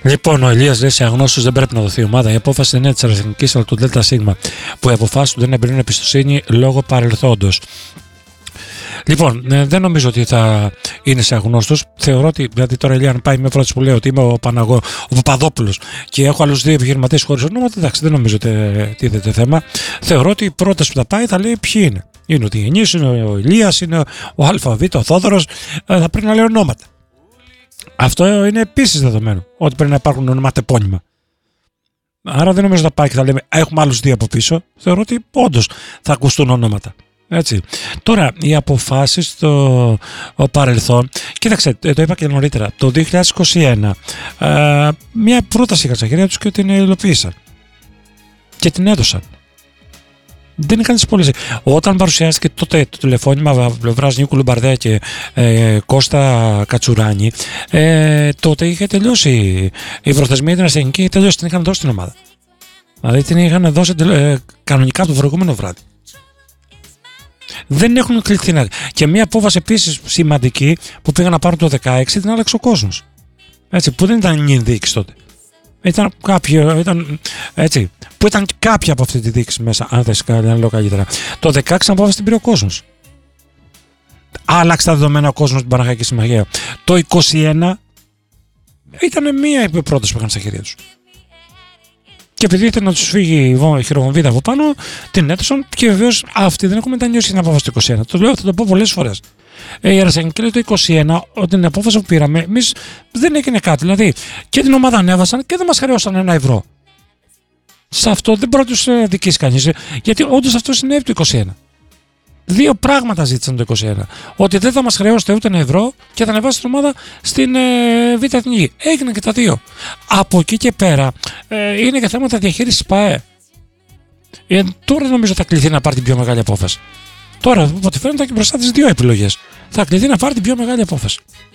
Λοιπόν, ο Ηλίας λέει: σε αγνώστους δεν πρέπει να δοθεί ομάδα. Η απόφαση δεν είναι της Αερεθνικής αλλά του ΔΣ, που οι αποφάσεις του δεν εμπειρούν εμπιστοσύνη λόγω παρελθόντος. Λοιπόν, δεν νομίζω ότι θα είναι σε αγνώστους. Θεωρώ ότι, δηλαδή τώρα Ηλία, αν πάει με πρόταση που λέει ότι είμαι ο Παπαδόπουλος και έχω άλλους δύο επιχειρηματίες χωρίς ονόματα, εντάξει, δεν νομίζω ότι τίθεται θέμα. Θεωρώ ότι η πρόταση που θα πάει θα λέει ποιοι είναι. Είναι ο Τιγενής, είναι ο Ηλίας, είναι ο ΑΒ, ο Θόδωρος. Θα πρέπει να λέει ονόματα. Αυτό είναι επίσης δεδομένο, ότι πρέπει να υπάρχουν ονόματα επώνυμα. Άρα δεν νομίζω ότι θα πάει και θα λέμε έχουμε άλλους δύο από πίσω. Θεωρώ ότι όντως θα ακουστούν ονόματα. Έτσι. Τώρα, οι αποφάσεις στο παρελθόν, κοίταξε, το είπα και νωρίτερα, το 2021 μια πρόταση είχαν στα χέρια τους και την υλοποίησαν και την έδωσαν. Δεν είχαν τις πολλές. Όταν παρουσιάστηκε τότε το τηλεφώνημα πλευράς Νίκου Λουμπαρδέα και Κώστα Κατσουράνη, τότε είχε τελειώσει η προθεσμία, την ασθενική είχε τελειώσει, την είχαν δώσει την ομάδα. Δηλαδή την είχαν δώσει κανονικά από το προηγούμενο βράδυ. Δεν έχουν κληθεί να. Και μια απόφαση επίσης σημαντική που πήγαν να πάρουν το 16 την άλλαξε ο κόσμος. Έτσι, που δεν ήταν η δίκηση τότε. Ήταν κάποιο, έτσι, που ήταν κάποια από αυτή τη δίκηση μέσα, αν θες να λέω καλύτερα. Το 16 απόφαση την πήρε ο κόσμος. Άλλαξε τα δεδομένα ο κόσμος στην Παναχαϊκή Συμμαχία. Το 21 ήταν μία πρόταση που είχαν στα χέρια τους. Και επειδή ήθελε να τους φύγει η χειροβομβίδα από πάνω, την έδωσαν και βεβαίως αυτοί δεν έχουν μετανιώσει την απόφαση του 21. Το λέω, θα το πω πολλές φορές. Η Αερεθνική λέει το 21, ότι την απόφαση που πήραμε, εμείς δεν έγινε κάτι. Δηλαδή και την ομάδα ανέβασαν και δεν μας χρεώσαν €1. Σε αυτό δεν μπορεί να τους δικήσει κανείς, γιατί όντως αυτό συνέβη το 21. Δύο πράγματα ζήτησαν το 21. Ότι δεν θα μας χρεώσετε ούτε €1 και θα ανεβάσει την ομάδα στην Β' Εθνική. Έγιναν και τα δύο. Από εκεί και πέρα είναι και θέματα διαχείρισης ΠΑΕ. Τώρα νομίζω θα κληθεί να πάρει την πιο μεγάλη απόφαση. Τώρα, από ό,τι φαίνεται, και μπροστά τις δύο επιλογές. Θα κληθεί να πάρει την πιο μεγάλη απόφαση.